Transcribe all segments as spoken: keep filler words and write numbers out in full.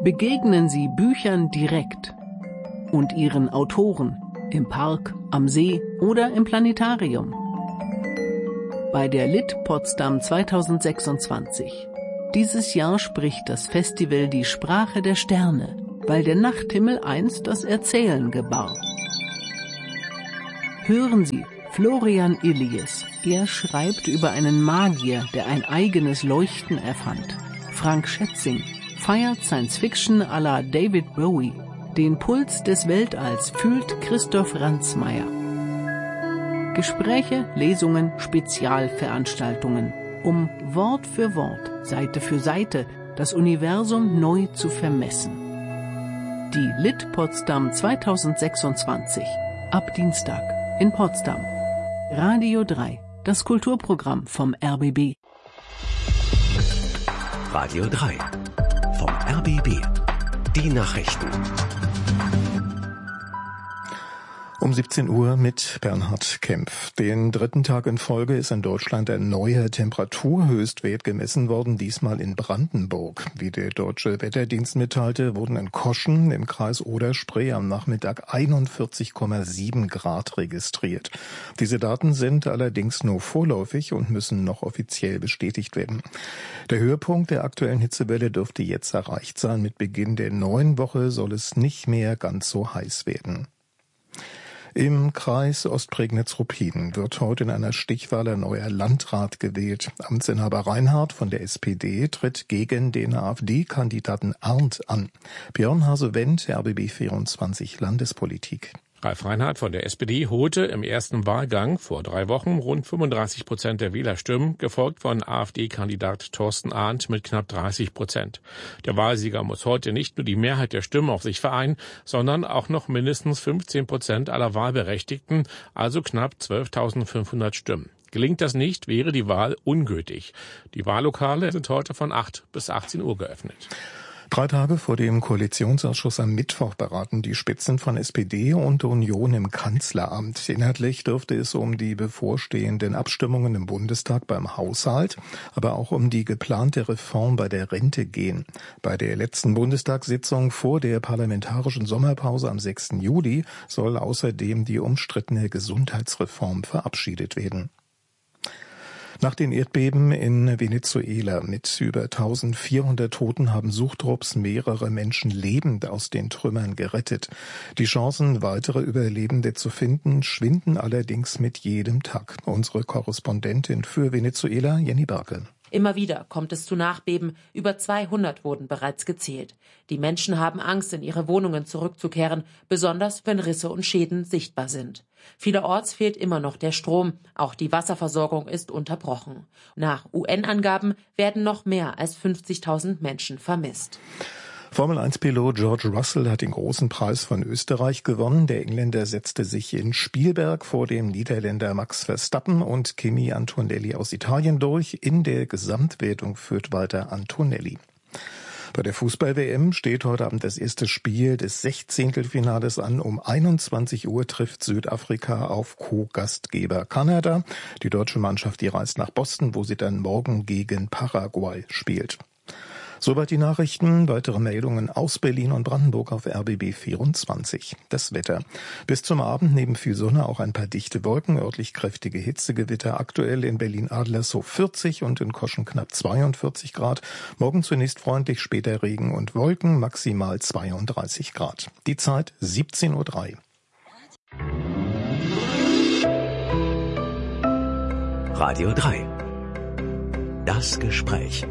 Begegnen Sie Büchern direkt und ihren Autoren im Park, am See oder im Planetarium. Bei der Lit Potsdam zweitausendsechsundzwanzig. Dieses Jahr spricht das Festival die Sprache der Sterne, weil der Nachthimmel einst das Erzählen gebar. Hören Sie Florian Illies. Er schreibt über einen Magier, der ein eigenes Leuchten erfand. Frank Schätzing feiert Science-Fiction à la David Bowie. Den Puls des Weltalls fühlt Christoph Ransmayr. Gespräche, Lesungen, Spezialveranstaltungen, um Wort für Wort, Seite für Seite, das Universum neu zu vermessen. Die Lit Potsdam zweitausendsechsundzwanzig. Ab Dienstag in Potsdam. Radio drei, das Kulturprogramm vom R B B. Radio drei, vom R B B. Die Nachrichten. Um siebzehn Uhr mit Bernhard Kempf. Den dritten Tag in Folge ist in Deutschland ein neuer Temperaturhöchstwert gemessen worden, diesmal in Brandenburg. Wie der Deutsche Wetterdienst mitteilte, wurden in Koschen im Kreis Oder-Spree am Nachmittag einundvierzig Komma sieben Grad registriert. Diese Daten sind allerdings nur vorläufig und müssen noch offiziell bestätigt werden. Der Höhepunkt der aktuellen Hitzewelle dürfte jetzt erreicht sein. Mit Beginn der neuen Woche soll es nicht mehr ganz so heiß werden. Im Kreis Ostprignitz-Ruppin wird heute in einer Stichwahl ein neuer Landrat gewählt. Amtsinhaber Reinhardt von der S P D tritt gegen den AfD-Kandidaten Arndt an. Björn Hase-Wendt, R B B vierundzwanzig Landespolitik. Ralf Reinhardt von der S P D holte im ersten Wahlgang vor drei Wochen rund fünfunddreißig Prozent der Wählerstimmen, gefolgt von AfD-Kandidat Thorsten Arndt mit knapp dreißig Prozent. Der Wahlsieger muss heute nicht nur die Mehrheit der Stimmen auf sich vereinen, sondern auch noch mindestens fünfzehn Prozent aller Wahlberechtigten, also knapp zwölftausendfünfhundert Stimmen. Gelingt das nicht, wäre die Wahl ungültig. Die Wahllokale sind heute von acht bis achtzehn Uhr geöffnet. Drei Tage vor dem Koalitionsausschuss am Mittwoch beraten die Spitzen von S P D und Union im Kanzleramt. Inhaltlich dürfte es um die bevorstehenden Abstimmungen im Bundestag beim Haushalt, aber auch um die geplante Reform bei der Rente gehen. Bei der letzten Bundestagssitzung vor der parlamentarischen Sommerpause am sechsten Juli soll außerdem die umstrittene Gesundheitsreform verabschiedet werden. Nach den Erdbeben in Venezuela mit über eintausendvierhundert Toten haben Suchtrupps mehrere Menschen lebend aus den Trümmern gerettet. Die Chancen, weitere Überlebende zu finden, schwinden allerdings mit jedem Tag. Unsere Korrespondentin für Venezuela, Jenny Barke. Immer wieder kommt es zu Nachbeben. Über zweihundert wurden bereits gezählt. Die Menschen haben Angst, in ihre Wohnungen zurückzukehren, besonders wenn Risse und Schäden sichtbar sind. Vielerorts fehlt immer noch der Strom. Auch die Wasserversorgung ist unterbrochen. Nach U N-Angaben werden noch mehr als fünfzigtausend Menschen vermisst. Formel eins Pilot George Russell hat den großen Preis von Österreich gewonnen. Der Engländer setzte sich in Spielberg vor dem Niederländer Max Verstappen und Kimi Antonelli aus Italien durch. In der Gesamtwertung führt weiter Antonelli. Bei der Fußball-W M steht heute Abend das erste Spiel des Sechzehntelfinales an. Um einundzwanzig Uhr trifft Südafrika auf Co-Gastgeber Kanada. Die deutsche Mannschaft, die reist nach Boston, wo sie dann morgen gegen Paraguay spielt. Soweit die Nachrichten. Weitere Meldungen aus Berlin und Brandenburg auf R B B vierundzwanzig. Das Wetter. Bis zum Abend neben viel Sonne auch ein paar dichte Wolken, örtlich kräftige Hitzegewitter. Aktuell in Berlin-Adlershof vierzig und in Koschen knapp zweiundvierzig Grad. Morgen zunächst freundlich, später Regen und Wolken, maximal zweiunddreißig Grad. Die Zeit siebzehn Uhr drei. Radio drei. Das Gespräch.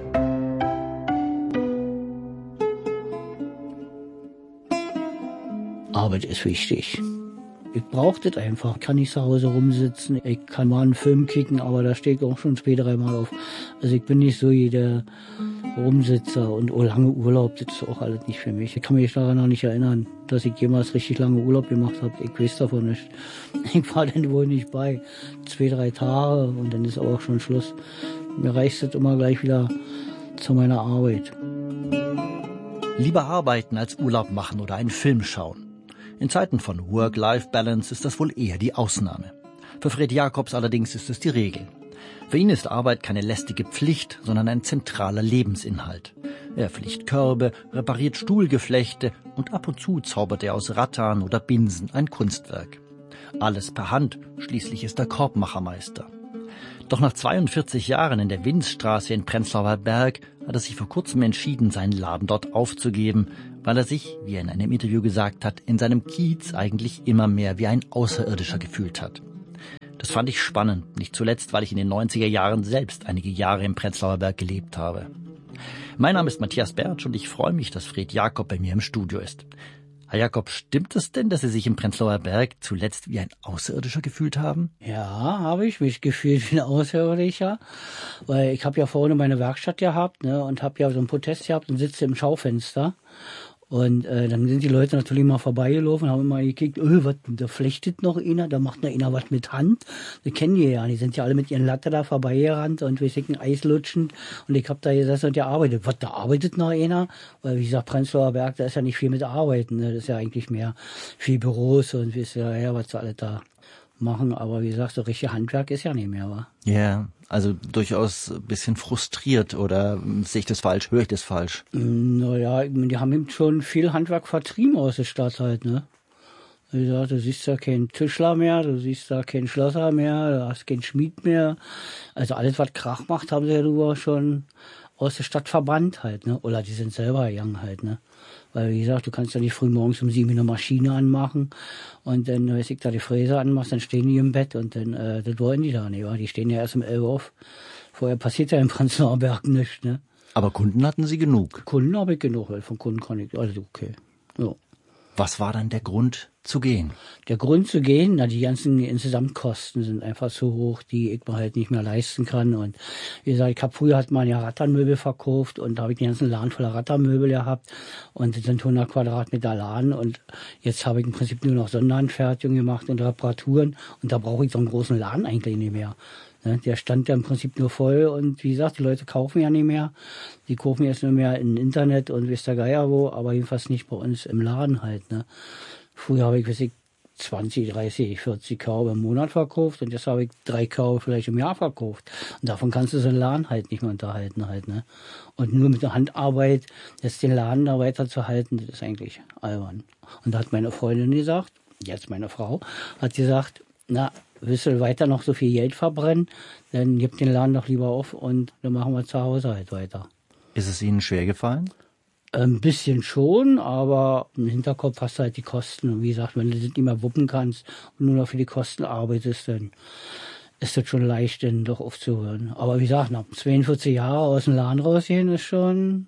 Arbeit ist wichtig. Ich brauche das einfach. Ich kann nicht zu Hause rumsitzen. Ich kann mal einen Film kicken, aber da stehe ich auch schon später einmal auf. Also ich bin nicht so jeder Rumsitzer und oh, lange Urlaub, das ist auch alles nicht für mich. Ich kann mich daran noch nicht erinnern, dass ich jemals richtig lange Urlaub gemacht habe. Ich weiß davon nicht. Ich war dann wohl nicht bei. Zwei, drei Tage und dann ist auch schon Schluss. Mir reicht es immer gleich wieder zu meiner Arbeit. Lieber arbeiten als Urlaub machen oder einen Film schauen. In Zeiten von Work-Life-Balance ist das wohl eher die Ausnahme. Für Fred Jacobs allerdings ist es die Regel. Für ihn ist Arbeit keine lästige Pflicht, sondern ein zentraler Lebensinhalt. Er flicht Körbe, repariert Stuhlgeflechte und ab und zu zaubert er aus Rattan oder Binsen ein Kunstwerk. Alles per Hand, schließlich ist er Korbmachermeister. Doch nach zweiundvierzig Jahren in der Winzstraße in Prenzlauer Berg hat er sich vor kurzem entschieden, seinen Laden dort aufzugeben, weil er sich, wie er in einem Interview gesagt hat, in seinem Kiez eigentlich immer mehr wie ein Außerirdischer gefühlt hat. Das fand ich spannend, nicht zuletzt, weil ich in den neunziger Jahren selbst einige Jahre im Prenzlauer Berg gelebt habe. Mein Name ist Matthias Bertsch und ich freue mich, dass Fred Jakob bei mir im Studio ist. Herr Jakob, stimmt es denn, dass Sie sich im Prenzlauer Berg zuletzt wie ein Außerirdischer gefühlt haben? Ja, habe ich mich gefühlt wie ein Außerirdischer, weil ich habe ja vorne meine Werkstatt gehabt, ne, und habe ja so einen Protest gehabt und sitze im Schaufenster. Und äh, dann sind die Leute natürlich mal vorbeigelaufen und haben immer gekickt, öh, was, da flechtet noch einer, da macht noch einer was mit Hand. Das kennen die ja, die sind ja alle mit ihren Latte da vorbeigerannt und wir sind Eis lutschend. Und ich habe da gesessen und gearbeitet. Was, da arbeitet noch einer? Weil wie gesagt, Prenzlauer Berg, da ist ja nicht viel mit Arbeiten, ne? Das ist ja eigentlich mehr viel Büros und wisst ja, ja, was sie alle da machen. Aber wie gesagt, so richtig Handwerk ist ja nicht mehr, wa? Ja, yeah, also durchaus ein bisschen frustriert, oder sehe ich das falsch, höre ich das falsch? Naja, die haben eben schon viel Handwerk vertrieben aus der Stadt halt, ne? Wie gesagt, du siehst da keinen Tischler mehr, du siehst da keinen Schlosser mehr, du hast keinen Schmied mehr. Also alles, was Krach macht, haben sie ja nur schon aus der Stadt verbannt halt, ne? Oder die sind selber gegangen halt, ne? Weil, wie gesagt, du kannst ja nicht früh morgens um sieben eine Maschine anmachen und dann, weiß ich, da die Fräse anmachst, dann stehen die im Bett und dann, äh, das wollen die da nicht, wa? Die stehen ja erst um elf auf. Vorher passiert ja im Prenzlauer Berg nichts, ne? Aber Kunden hatten Sie genug? Kunden habe ich genug, weil von Kunden kann ich, also okay, ja. Was war dann der Grund zu gehen? Der Grund zu gehen, na, die ganzen Insgesamtkosten sind einfach so hoch, die ich mir halt nicht mehr leisten kann. Und wie gesagt, ich habe früher hat man ja Rattanmöbel verkauft und da habe ich den ganzen Laden voller Rattanmöbel gehabt und das sind hundert Quadratmeter Laden und jetzt habe ich im Prinzip nur noch Sonderanfertigung gemacht und Reparaturen und da brauche ich so einen großen Laden eigentlich nicht mehr. Der stand ja im Prinzip nur voll und wie gesagt, die Leute kaufen ja nicht mehr. Die kaufen jetzt nur mehr im Internet und wisst der Geier wo, aber jedenfalls nicht bei uns im Laden halt, ne. Früher habe ich, weiß ich, zwanzig, dreißig, vierzig Körbe im Monat verkauft und jetzt habe ich drei Körbe vielleicht im Jahr verkauft. Und davon kannst du so einen Laden halt nicht mehr unterhalten halt, ne. Und nur mit der Handarbeit jetzt den Laden da weiterzuhalten, das ist eigentlich albern. Und da hat meine Freundin gesagt, jetzt meine Frau, hat gesagt, na, willst du weiter noch so viel Geld verbrennen, dann gib den Laden doch lieber auf und dann machen wir zu Hause halt weiter. Ist es Ihnen schwer gefallen? Ein bisschen schon, aber im Hinterkopf hast du halt die Kosten. Und wie gesagt, wenn du das nicht mehr wuppen kannst und nur noch für die Kosten arbeitest, dann ist das schon leicht, dann doch aufzuhören. Aber wie gesagt, nach zweiundvierzig Jahren aus dem Laden rausgehen ist schon,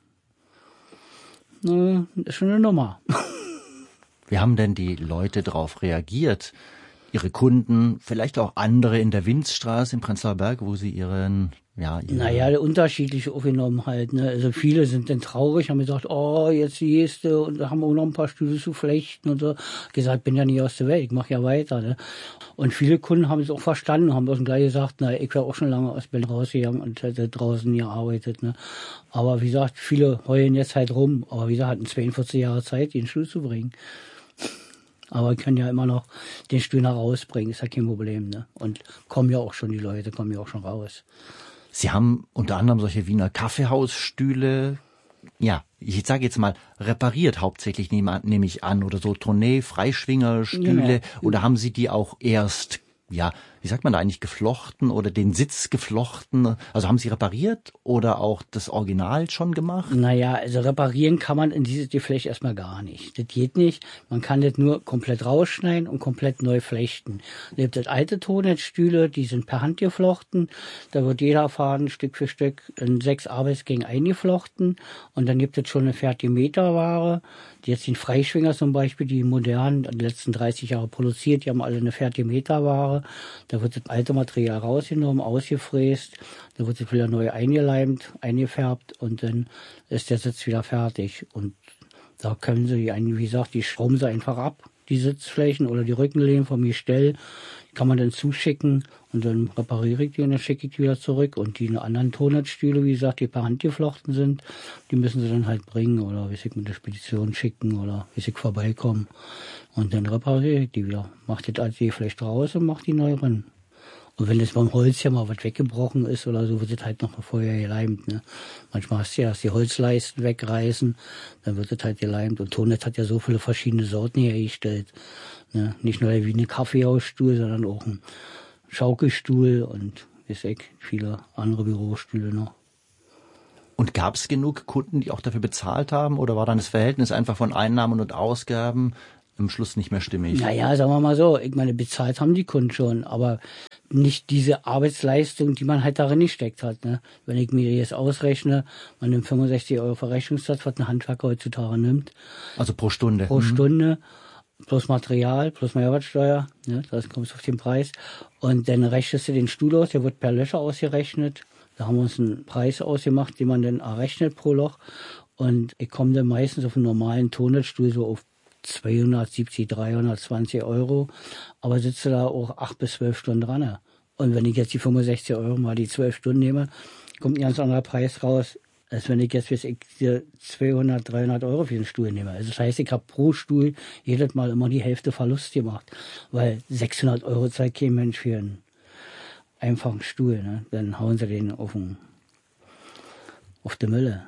ne, ist schon eine Nummer. Wie haben denn die Leute darauf reagiert? Ihre Kunden, vielleicht auch andere in der Winzstraße in Prenzlauer Berg, wo Sie Ihren, ja... Ihre naja, unterschiedlich aufgenommen halt, ne. Also viele sind dann traurig, haben gesagt, oh, jetzt gehst du und haben auch noch ein paar Stühle zu flechten und so. Gesagt, bin ja nicht aus der Welt, ich mache ja weiter, ne. Und viele Kunden haben es auch verstanden, haben auch gleich gesagt, na, ich wäre auch schon lange aus Berlin rausgegangen und hätte draußen gearbeitet, ne. Aber wie gesagt, viele heulen jetzt halt rum, aber wie gesagt, hatten zweiundvierzig Jahre Zeit, den Stuhl zu bringen. Aber wir können ja immer noch den Stuhl nach rausbringen, ist ja kein Problem, ne? Und kommen ja auch schon, die Leute kommen ja auch schon raus. Sie haben unter anderem solche Wiener Kaffeehausstühle, ja, ich sage jetzt mal, repariert hauptsächlich, nehme, nehme ich an, oder so Tournee-Freischwingerstühle, genau. Oder haben Sie die auch erst, ja, wie sagt man da eigentlich, geflochten oder den Sitz geflochten? Also haben Sie repariert oder auch das Original schon gemacht? Naja, also reparieren kann man in dieses Geflecht erstmal gar nicht. Das geht nicht. Man kann das nur komplett rausschneiden und komplett neu flechten. Es gibt das alte Tonnetzstühle, die sind per Hand geflochten. Da wird jeder Faden Stück für Stück in sechs Arbeitsgängen eingeflochten. Und dann gibt es schon eine fertige Meterware. Jetzt den Freischwinger zum Beispiel, die modernen, die letzten dreißig Jahre produziert, die haben alle eine fertige Meterware. Da wird das alte Material rausgenommen, ausgefräst, da wird es wieder neu eingeleimt, eingefärbt und dann ist der Sitz wieder fertig. Und da können Sie, wie gesagt, die schrauben Sie einfach ab, die Sitzflächen oder die Rückenlehnen vom Gestell, kann man dann zuschicken und dann repariere ich die und dann schicke ich die wieder zurück. Und die anderen Tonnetzstühle, wie gesagt, die per Hand geflochten sind, die müssen Sie dann halt bringen oder wie ich mit der Spedition schicken oder wie ich vorbeikommen. Und dann repariere ich die wieder. Mach das alte Geflecht raus und mach die neu rein. Und wenn jetzt beim Holz ja mal was weggebrochen ist oder so, wird es halt noch mal vorher geleimt. Ne? Manchmal hast du ja, dass die Holzleisten wegreißen, dann wird es halt geleimt. Und Tonnet hat ja so viele verschiedene Sorten hergestellt. Ne? Nicht nur wie eine Kaffeehausstuhl, sondern auch ein Schaukelstuhl und weiß ich, viele andere Bürostühle noch. Und gab es genug Kunden, die auch dafür bezahlt haben? Oder war dann das Verhältnis einfach von Einnahmen und Ausgaben am Schluss nicht mehr stimmig? Naja, sagen wir mal so, ich meine, bezahlt haben die Kunden schon, aber nicht diese Arbeitsleistung, die man halt darin gesteckt hat. Ne? Wenn ich mir jetzt ausrechne, man nimmt fünfundsechzig Euro Verrechnungssatz, was ein Handwerker heutzutage nimmt. Also pro Stunde? Pro mhm. Stunde, plus Material, plus Mehrwertsteuer, ne? Das kommt auf den Preis. Und dann rechnest du den Stuhl aus, der wird per Löcher ausgerechnet. Da haben wir uns einen Preis ausgemacht, den man dann errechnet pro Loch. Und ich komme dann meistens auf einen normalen Tonnettstuhl so auf zweihundertsiebzig, dreihundertzwanzig Euro. Aber sitze da auch acht bis zwölf Stunden dran. Und wenn ich jetzt die fünfundsechzig Euro mal die zwölf Stunden nehme, kommt ein ganz anderer Preis raus, als wenn ich jetzt bis ich zweihundert, dreihundert Euro für den Stuhl nehme. Also das heißt, ich habe pro Stuhl jedes Mal immer die Hälfte Verlust gemacht. Weil sechshundert Euro zahlt kein Mensch für einen einfachen Stuhl, ne? Dann hauen sie den auf, den, auf die Mülle.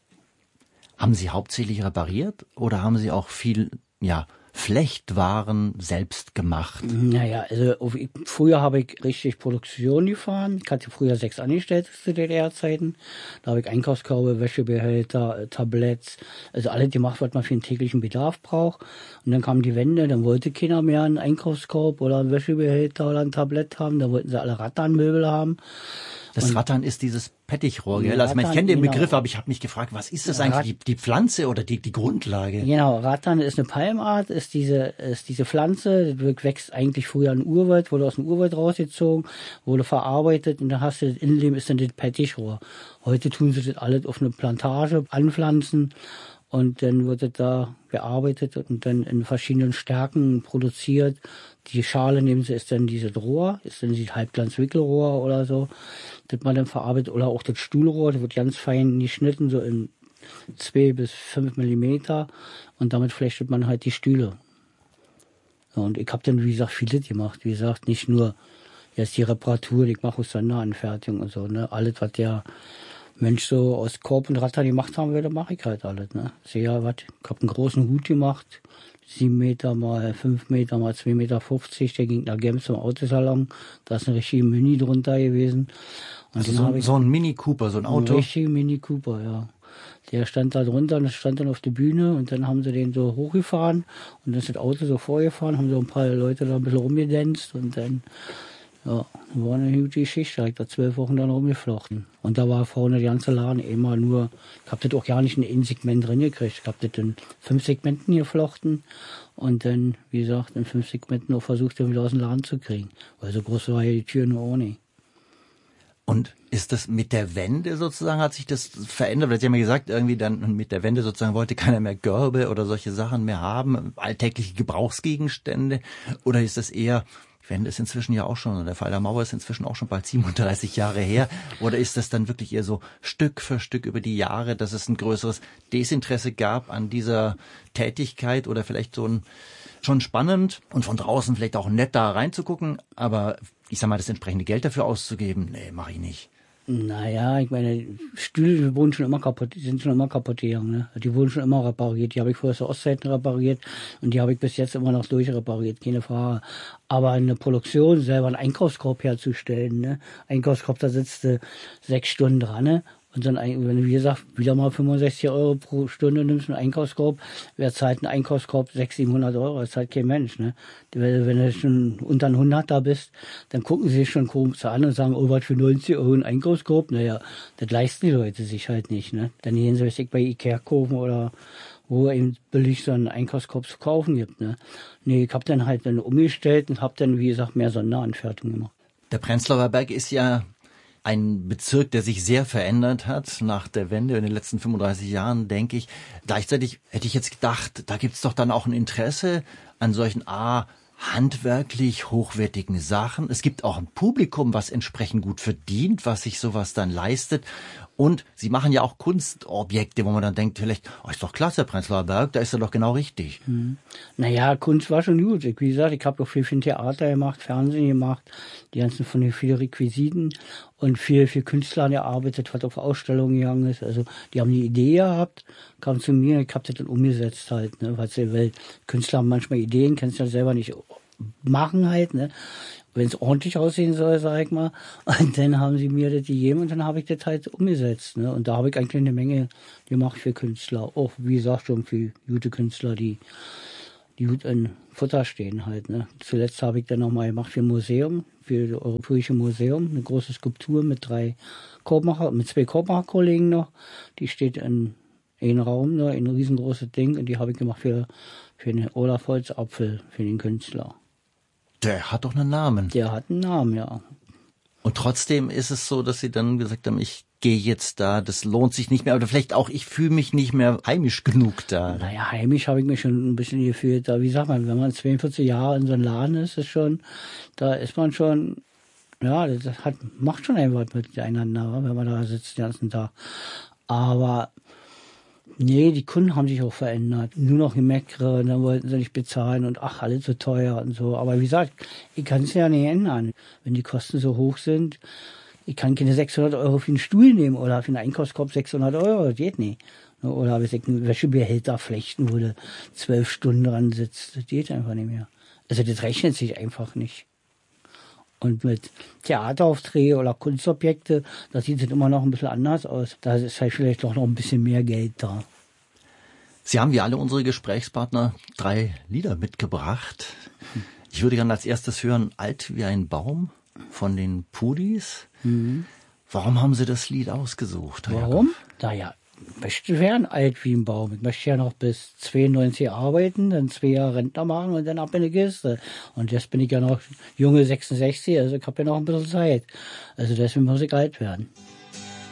Haben Sie hauptsächlich repariert oder haben Sie auch viel, ja, Flechtwaren selbst gemacht? Naja, also auf, früher habe ich richtig Produktion gefahren. Ich hatte früher sechs Angestellte zu D D R-Zeiten. Da habe ich Einkaufskörbe, Wäschebehälter, Tabletts, also alles gemacht, was man für den täglichen Bedarf braucht. Und dann kam die Wende, dann wollte keiner mehr einen Einkaufskorb oder einen Wäschebehälter oder ein Tablett haben. Da wollten sie alle Rattanmöbel haben. Das und Rattan ist dieses Pettichrohr, gell? Also ich kenne den genau. Begriff, aber ich habe mich gefragt, was ist das eigentlich, die, die Pflanze oder die, die Grundlage? Genau, Rattan ist eine Palmart, ist diese, ist diese Pflanze, die wächst eigentlich früher in Urwald, wurde aus dem Urwald rausgezogen, wurde verarbeitet und dann hast du das Innenleben, ist dann das Pettichrohr. Heute tun sie das alles auf eine Plantage anpflanzen und dann wird das da bearbeitet und dann in verschiedenen Stärken produziert. Die Schale nehmen sie, ist dann dieses Rohr, ist dann dieses Halbglanzwickelrohr oder so, das man dann verarbeitet. Oder auch das Stuhlrohr, das wird ganz fein geschnitten, so in zwei bis fünf Millimeter. Und damit flechtet man halt die Stühle. Ja, und ich habe dann, wie gesagt, vieles gemacht. Wie gesagt, nicht nur jetzt die Reparatur, ich mache auch Sonderanfertigung und so. Ne? Alles, was der Mensch so aus Korb und Rattan gemacht haben will, mache ich halt alles. Ne? Sehr was. Ich habe einen großen Hut gemacht. Sieben Meter mal fünf Meter mal zwei Meter fünfzig, der ging nach Genf zum Autosalon. Da ist ein richtiger Mini drunter gewesen. Und also so, so ein Mini Cooper, so ein Auto? Ein richtiger Mini Cooper, ja. Der stand da drunter und stand dann auf der Bühne und dann haben sie den so hochgefahren und dann ist das Auto so vorgefahren, haben so ein paar Leute da ein bisschen rumgedänzt und dann, ja, war eine gute Geschichte. Da hab ich da zwölf Wochen dann rumgeflochten. Und da war vorne der ganze Laden immer nur, ich hab das auch gar nicht in ein Segment drin gekriegt. Ich hab das in fünf Segmenten geflochten und dann, wie gesagt, in fünf Segmenten auch versucht, den wieder aus dem Laden zu kriegen. Weil so groß war ja die Tür nur auch nicht. Und ist das mit der Wende sozusagen, hat sich das verändert? Weil Sie haben ja gesagt, irgendwie dann mit der Wende sozusagen wollte keiner mehr Körbe oder solche Sachen mehr haben, alltägliche Gebrauchsgegenstände. Oder ist das eher, die Wende ist inzwischen ja auch schon, der Fall der Mauer ist inzwischen auch schon bald siebenunddreißig Jahre her. Oder ist das dann wirklich eher so Stück für Stück über die Jahre, dass es ein größeres Desinteresse gab an dieser Tätigkeit oder vielleicht so ein, schon spannend und von draußen vielleicht auch nett da reinzugucken, aber ich sag mal, das entsprechende Geld dafür auszugeben, nee, mach ich nicht. Naja, ich meine, Stühle wurden schon immer kaputt, die sind schon immer kaputt gegangen, ne? Die wurden schon immer repariert. Die habe ich vorher zur Ostzeiten repariert und die habe ich bis jetzt immer noch durchrepariert, keine Frage. Aber eine Produktion, selber einen Einkaufskorb herzustellen, ne? Einkaufskorb, da sitzt du sechs Stunden dran, ne? Und dann, wenn du, wie gesagt, wieder mal fünfundsechzig Euro pro Stunde nimmst, einen Einkaufskorb, wer zahlt einen Einkaufskorb sechshundert, siebenhundert Euro? Das zahlt kein Mensch, ne? Wenn du schon unter ein hunderter bist, dann gucken sie sich schon komisch an und sagen, oh, was für neunzig Euro ein Einkaufskorb? Naja, das leisten die Leute sich halt nicht, ne? Dann gehen sie, weiß ich, bei Ikea kaufen oder wo eben billig so einen Einkaufskorb zu kaufen gibt, ne? Nee, ich hab dann halt dann umgestellt und hab dann, wie gesagt, mehr Sonderanfertigung gemacht. Der Prenzlauer Berg ist ja ein Bezirk, der sich sehr verändert hat nach der Wende in den letzten fünfunddreißig Jahren, denke ich. Gleichzeitig hätte ich jetzt gedacht, da gibt's doch dann auch ein Interesse an solchen A, handwerklich hochwertigen Sachen. Es gibt auch ein Publikum, was entsprechend gut verdient, was sich sowas dann leistet. Und Sie machen ja auch Kunstobjekte, wo man dann denkt, vielleicht, oh, ist doch klasse, Prenzlauer Berg, da ist er doch genau richtig. Hm. Naja, Kunst war schon gut. Wie gesagt, ich habe auch viel für ein Theater gemacht, Fernsehen gemacht, die ganzen von den vielen Requisiten und viel für Künstler gearbeitet, was auf Ausstellungen gegangen ist. Also die haben eine Idee gehabt, kamen zu mir, ich habe das dann umgesetzt halt. Ne? Weil Künstler haben manchmal Ideen, kannst du ja selber nicht machen halt, ne? Wenn es ordentlich aussehen soll, sag ich mal. Und dann haben sie mir das gegeben und dann habe ich das halt umgesetzt. Ne? Und da habe ich eigentlich eine Menge gemacht für Künstler. Auch, wie gesagt, schon für gute Künstler, die, die gut in Futter stehen halt. Ne? Zuletzt habe ich dann nochmal gemacht für ein Museum, für das Europäische Museum, eine große Skulptur mit drei Korbmacher, mit zwei Korbmacher-Kollegen noch. Die steht in einem Raum, ne? Ein riesengroßes Ding. Und die habe ich gemacht für, für den Olaf Holzapfel, für den Künstler. Der hat doch einen Namen. Der hat einen Namen, ja. Und trotzdem ist es so, dass Sie dann gesagt haben, ich gehe jetzt da, das lohnt sich nicht mehr. Oder vielleicht auch, ich fühle mich nicht mehr heimisch genug da. Naja, heimisch habe ich mich schon ein bisschen gefühlt. Da, wie sagt man, wenn man zweiundvierzig Jahre in so einem Laden ist, ist schon, da ist man schon, ja, das hat, macht schon ein was miteinander, wenn man da sitzt den ganzen Tag. Aber nee, die Kunden haben sich auch verändert. Nur noch Gemeckere, und dann wollten sie nicht bezahlen und ach, alles so teuer und so. Aber wie gesagt, ich kann es ja nicht ändern. Wenn die Kosten so hoch sind, ich kann keine sechshundert Euro für einen Stuhl nehmen oder für einen Einkaufskorb sechshundert Euro, das geht nicht. Oder wenn ich einen Wäschebehälter flechten, wo du zwölf Stunden dran sitzt, das geht einfach nicht mehr. Also das rechnet sich einfach nicht. Und mit Theateraufträge oder Kunstobjekte, da sieht es immer noch ein bisschen anders aus. Da ist halt vielleicht doch noch ein bisschen mehr Geld da. Sie haben wie alle unsere Gesprächspartner drei Lieder mitgebracht. Ich würde gerne als erstes hören, Alt wie ein Baum von den Pudis. Mhm. Warum haben Sie das Lied ausgesucht, Herr Warum? Jakob? Naja, ich möchte werden alt wie ein Baum. Ich möchte ja noch bis zweiundneunzig arbeiten, dann zwei Jahre Rentner machen und dann ab in die Kiste. Und jetzt bin ich ja noch junge sechsundsechzig, also ich habe ja noch ein bisschen Zeit. Also deswegen muss ich alt werden.